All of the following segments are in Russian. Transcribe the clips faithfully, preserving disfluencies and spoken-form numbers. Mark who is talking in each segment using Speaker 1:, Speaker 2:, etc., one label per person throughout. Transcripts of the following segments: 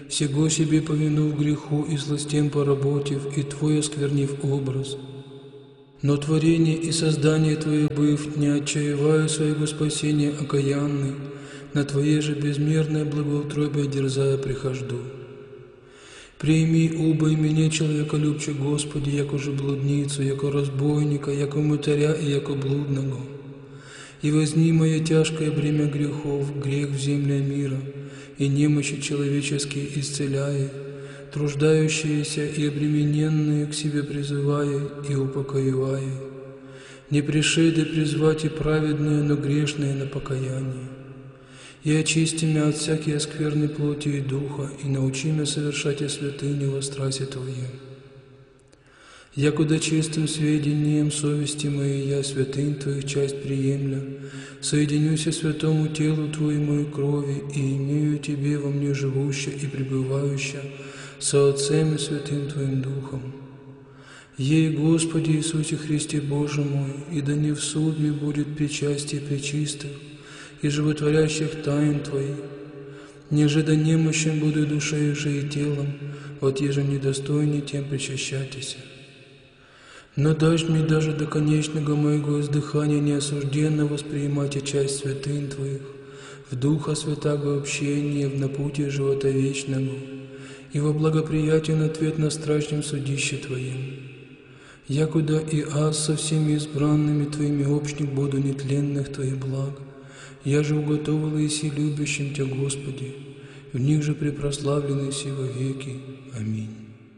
Speaker 1: всего себе повинув греху и сластям поработив, и Твой осквернив образ. Но творение и создание Твое быв, не отчаивая своего спасения окаянный, на Твое же безмерное благоутробие дерзая прихожду. Прими оба и меня, человеколюбче Господи, яко же блудницу, яко разбойника, яко мытаря и яко блудного. И возьми мое тяжкое бремя грехов, грех в земле мира, и немощи человеческие исцеляя, труждающиеся и обремененные к себе призывая и упокоивая. Не пришеды призвать и праведные, но грешные на покаяние. И очисти меня от всякой скверной плоти и духа, и научи меня совершать и святыню во страсти Твоей. Якуда чистым сведением совести моей я святынь Твоих часть приемля, соединюся святому телу Твоему и крови, и имею Тебе во мне живущее и пребывающее со Отцем и Святым Твоим Духом. Ей, Господи Иисусе Христе Боже мой, и да не в суд мне будет причастие пречистых и животворящих тайн Твоих, неже да немощен буду душею же и телом, вот еже недостойней тем причащайтеся. Но дашь мне даже до конечного моего издыхания неосужденно воспринимать и часть святынь Твоих, в Духа Святаго общения, в напутие живота вечного, и во благоприятен ответ на страшном судище Твоем. Якуда и аз со всеми избранными Твоими общник буду нетленных Твоих благ, я же уготовил и си любящим Тя, Господи, в них же препрославленный си во веки. Аминь.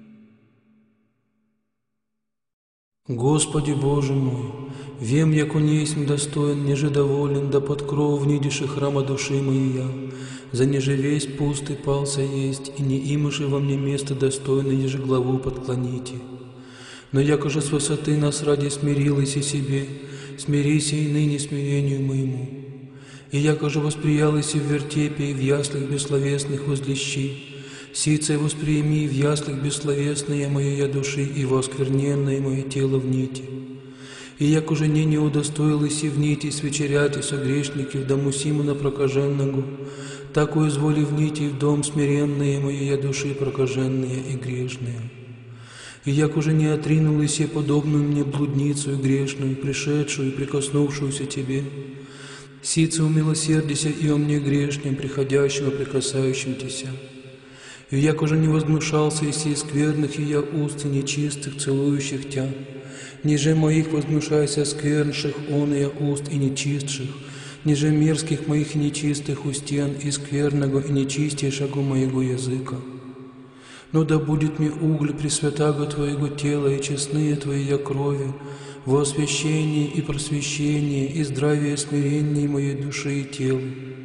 Speaker 1: Господи Боже мой, вем, яко не есть достоин, неже доволен, да под кров внидиши храма души моей я, за неже весь пустый пался есть, и не имаши во мне место достойно, еже главу подклоните. Но яко же с высоты нас ради смирилась и себе, смирися и ныне смирению моему. И яко же восприялась и в вертепе, и в яслях бессловесных возлещи, сице восприими в яслях бессловесное моя души и воскверненное мое тело в нити. И як уже не не удостоилась и в нити свечеряти со грешники в дому Симона прокаженного, так уизволи в нити в дом смиренные моя души прокаженные и грешные. И як уже не отринулась я подобную мне блудницу и грешную, пришедшую и прикоснувшуюся Тебе, сице умилосердися и о мне грешнем, приходящего, прикасающим Тися. И як уже не возмущался и сей скверных, и я уст и нечистых, целующих Тя, ниже моих возмущайся сквернших, он и я уст и нечистших, ниже мерзких моих и нечистых устен, и скверного и нечистейшего моего языка. Но да будет мне уголь пресвятаго Твоего тела и честные Твоя крови, во освящении и просвещении, и здравие и смирении моей души и тела,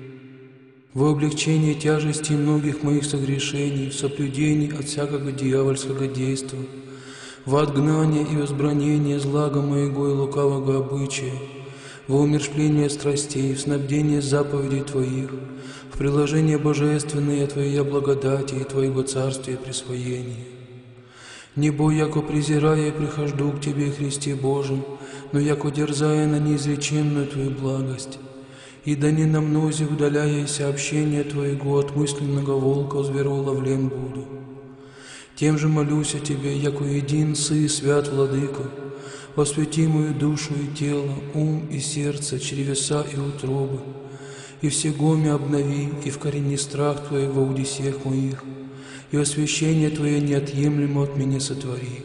Speaker 1: во облегчении тяжести многих моих согрешений, в соблюдении от всякого дьявольского действа, в отгнание и возбранение злага моего и лукавого обычая, во умерщвление страстей, в снабдение заповедей Твоих, в приложение божественное Твоей благодати и Твоего царствия присвоения. Не бой, яко презирая, прихожду к Тебе, Христе Божий, но яко дерзая на неизреченную Твою благость. И да не на мнозе удаляяся общение Твоего от мысленного волка звероуловлен буду. Тем же молюся Тебе, яко един Сы, свят Владыка, освети мою душу и тело, ум и сердце, чревеса и утробы, и всего мя обнови, и вкорени страх Твой во удесех моих, и освящение Твое неотъемлемо от меня сотвори.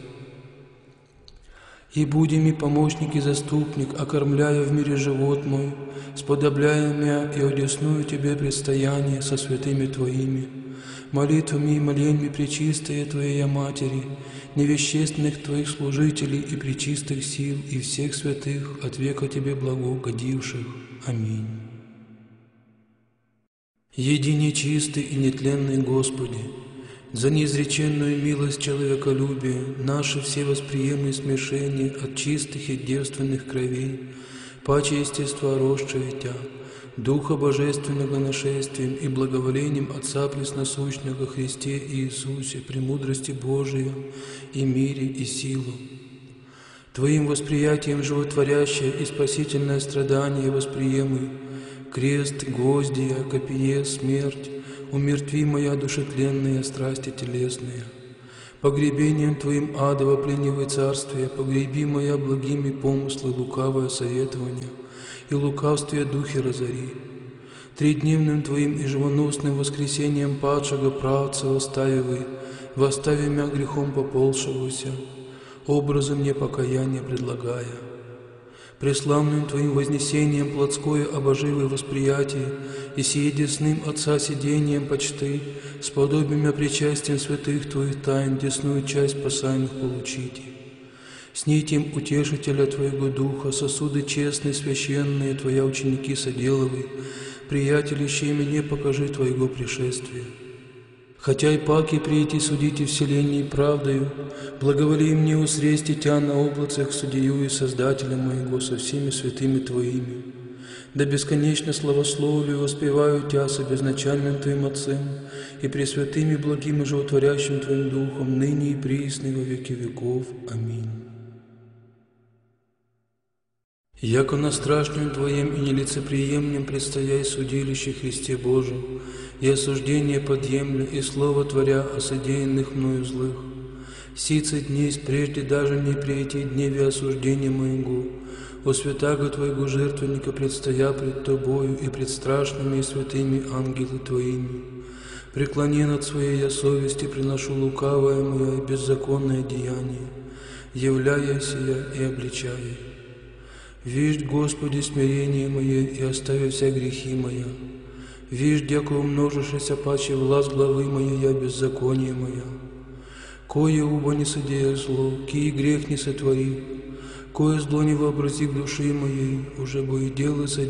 Speaker 1: И буди ми помощник и заступник, окормляя в мире живот мой, сподобляя мя и одесную Тебе предстояние со святыми Твоими, молитвами и моленьми пречистая Твоя Матери, невещественных Твоих служителей и пречистых сил, и всех святых от века Тебе благоугодивших. Аминь. Едине чистый и нетленный Господи, за неизреченную милость человеколюбия, наши все восприемные смешения от чистых и девственных кровей, паче естества росшее Тя, Духа Божественного нашествием и благоволением Отца Пресносущного Христе Иисусе, премудрости Божия и мире и силу. Твоим восприятием животворящее и спасительное страдание восприемы, крест, гвоздия, копье, смерть, умертви моя душетленная страсти телесные. Погребением Твоим адово пленивое царствие, погреби моя благими помыслы лукавое советование, и лукавствие духи разори. Тридневным Твоим и живоносным воскресением падшего правца восставивай, восстави мя грехом поползшегося, образом мне покаяния предлагая. Преславным Твоим вознесением плотское обоживое восприятие, и сие десным Отца сидением почты, с подобием причастием святых Твоих тайн десную часть спасаемых получите. С нитем утешителя Твоего Духа, сосуды честные, священные, Твоя ученики соделывай, приятелище мне покажи Твоего пришествия. Хотя и паки прийти судите вселенной правдою, благоволи мне усрести Тя на облацах судью и Создателя моего со всеми святыми Твоими. Да бесконечно славословию воспеваю Тя с обезначальным Твоим Отцем и пресвятым и благим и животворящим Твоим Духом, ныне и присно во веки веков. Аминь. Яко на страшным Твоем и нелицеприемлем предстояй судилище Христе Божьем, и осуждение подъемля, и слово творя о содеянных мною злых. Сицы дней прежде даже не прийти дневе осуждения моего, о святаго Твоего жертвенника предстоя пред Тобою и пред страшными и святыми ангелы Твоими. Преклонен от своей я совести приношу лукавое мое и беззаконное деяние, являясь я и обличая. Виждь, Господи, смирение мое, и оставя вся грехи моя. Виждь, яко умножившися паче власть главы моей, я беззаконие моя. Кое уба не содея зло, кий грех не сотвори, кое зло не вообрази в души моей, уже бы и дело содея.